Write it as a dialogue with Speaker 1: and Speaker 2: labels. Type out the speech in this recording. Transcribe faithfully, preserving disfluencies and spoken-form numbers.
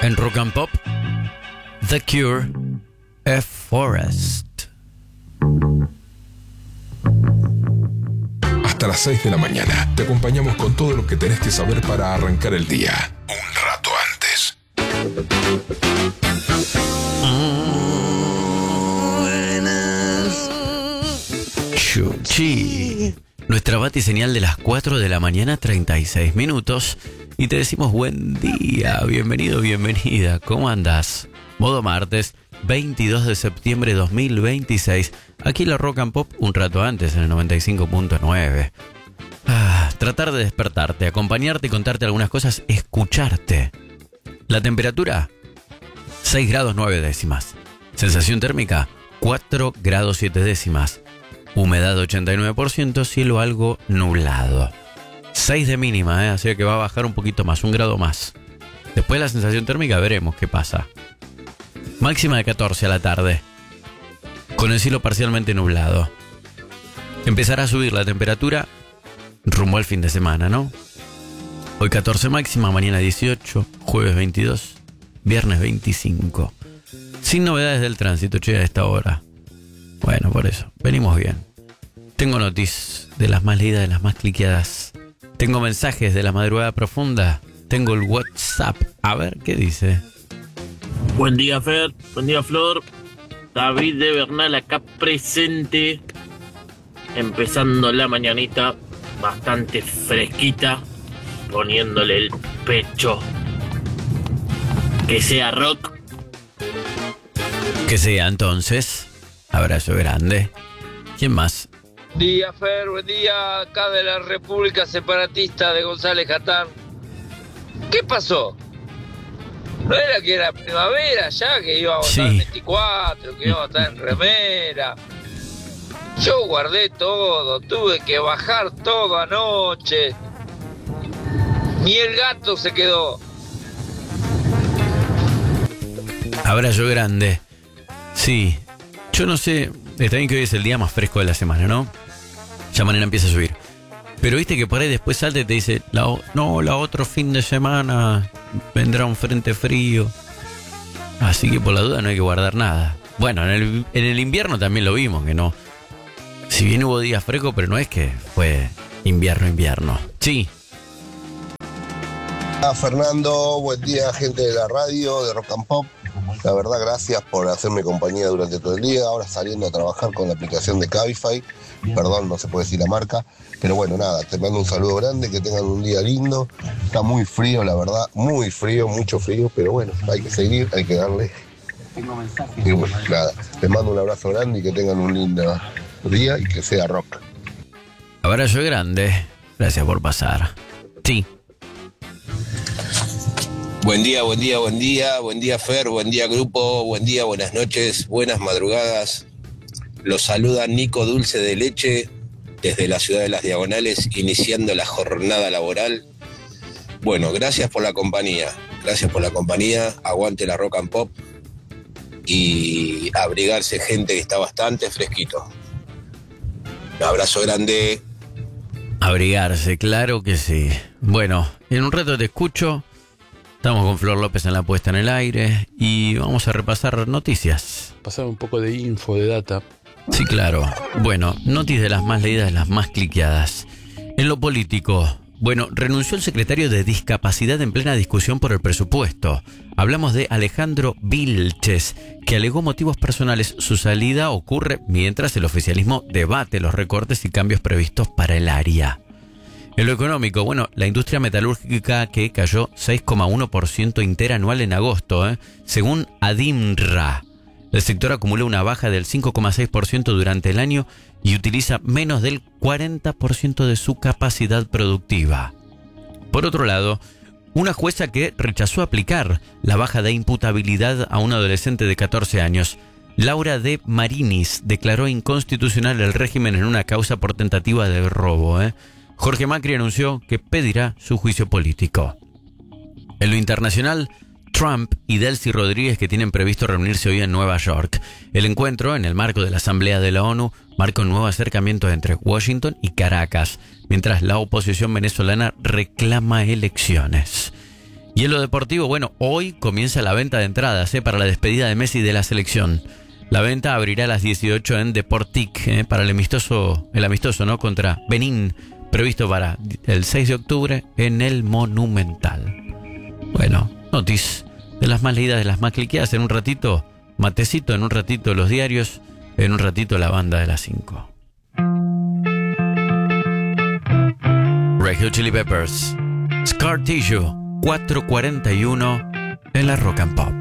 Speaker 1: En Rock and Pop, The Cure, A Forest.
Speaker 2: Hasta las seis de la mañana te acompañamos con todo lo que tenés que saber para arrancar el día un rato antes.
Speaker 1: Buenas. Chuchi. Nuestra batiseñal de las cuatro de la mañana, treinta y seis minutos. Y te decimos buen día, bienvenido, bienvenida. ¿Cómo andás? Modo martes, veintidós de septiembre de dos mil veintiséis. Aquí la Rock and Pop un rato antes, en el noventa y cinco punto nueve. Ah, tratar de despertarte, acompañarte y contarte algunas cosas, escucharte. La temperatura, seis grados nueve décimas. Sensación térmica, cuatro grados siete décimas. Humedad ochenta y nueve por ciento, cielo algo nublado. seis de mínima, ¿eh? Así que va a bajar un poquito más, un grado más. Después de la sensación térmica veremos qué pasa. Máxima de catorce a la tarde, con el cielo parcialmente nublado. Empezará a subir la temperatura rumbo al fin de semana, ¿no? Hoy catorce máxima, mañana dieciocho, jueves veintidós, viernes veinticinco. Sin novedades del tránsito, che, a esta hora. Bueno, por eso, venimos bien. Tengo noticias de las más leídas, de las más cliqueadas. Tengo mensajes de la madrugada profunda. Tengo el WhatsApp. A ver, ¿qué dice?
Speaker 3: Buen día, Fer. Buen día, Flor. David de Bernal acá presente. Empezando la mañanita bastante fresquita. Poniéndole el pecho. Que sea rock.
Speaker 1: Que sea entonces. Abrazo grande. ¿Quién más?
Speaker 4: Buen día, Fer, buen día, acá de la República Separatista de González Catán. ¿Qué pasó? ¿No era que era primavera ya, que íbamos
Speaker 1: Sí.
Speaker 4: a estar en veinticuatro, que íbamos a estar en remera? Yo guardé todo, tuve que bajar todo anoche. Ni el gato se quedó.
Speaker 1: Abrazo grande. Sí. Yo no sé, está bien que hoy es el día más fresco de la semana, ¿no? Ya mañana empieza a subir. Pero viste que por ahí después salta y te dice, la o- no, la otro fin de semana vendrá un frente frío. Así que por la duda no hay que guardar nada. Bueno, en el, en el invierno también lo vimos, que no. Si bien hubo días frescos, pero no es que fue invierno, invierno. Sí.
Speaker 5: Hola Fernando, buen día gente de la radio, de Rock and Pop. La verdad, gracias por hacerme compañía durante todo el día. Ahora saliendo a trabajar con la aplicación de Cabify. Perdón, no se puede decir la marca. Pero bueno, nada, te mando un saludo grande, que tengan un día lindo. Está muy frío, la verdad, muy frío, mucho frío. Pero bueno, hay que seguir, hay que darle. Y bueno, nada, les mando un abrazo grande y que tengan un lindo día y que sea rock.
Speaker 1: Abrazo grande. Gracias por pasar. Sí.
Speaker 6: Buen día, buen día, buen día, buen día Fer, buen día grupo, buen día, buenas noches, buenas madrugadas. Los saluda Nico Dulce de Leche desde la ciudad de Las Diagonales, iniciando la jornada laboral. Bueno, gracias por la compañía, gracias por la compañía, aguante la Rock and Pop y abrigarse gente que está bastante fresquito. Un abrazo grande.
Speaker 1: Abrigarse, claro que sí. Bueno, en un rato te escucho. Estamos con Flor López en la puesta en el aire y vamos a repasar noticias.
Speaker 7: Pasar un poco de info, de data.
Speaker 1: Sí, claro. Bueno, noticias de las más leídas, de las más cliqueadas. En lo político, bueno, renunció el secretario de Discapacidad en plena discusión por el presupuesto. Hablamos de Alejandro Vilches, que alegó motivos personales. Su salida ocurre mientras el oficialismo debate los recortes y cambios previstos para el área. En lo económico, bueno, la industria metalúrgica que cayó seis coma uno por ciento interanual en agosto, ¿eh? Según ADIMRA. El sector acumuló una baja del cinco coma seis por ciento durante el año y utiliza menos del cuarenta por ciento de su capacidad productiva. Por otro lado, una jueza que rechazó aplicar la baja de imputabilidad a un adolescente de catorce años, Laura de Marinis, declaró inconstitucional el régimen en una causa por tentativa de robo, ¿eh? Jorge Macri anunció que pedirá su juicio político. En lo internacional, Trump y Delcy Rodríguez, que tienen previsto reunirse hoy en Nueva York. El encuentro, en el marco de la Asamblea de la ONU, marca un nuevo acercamiento entre Washington y Caracas, mientras la oposición venezolana reclama elecciones. Y en lo deportivo, bueno, hoy comienza la venta de entradas ¿eh? para la despedida de Messi de la selección. La venta abrirá a las dieciocho en Deportic ¿eh? para el amistoso, el amistoso ¿no? contra Benín, previsto para el seis de octubre en el Monumental. Bueno, notis de las más leídas, de las más cliqueadas. En un ratito, matecito, en un ratito los diarios, en un ratito la banda de las cinco. Red Hot Chili Peppers, Scar Tissue, cuatro cuarenta y uno en la Rock and Pop.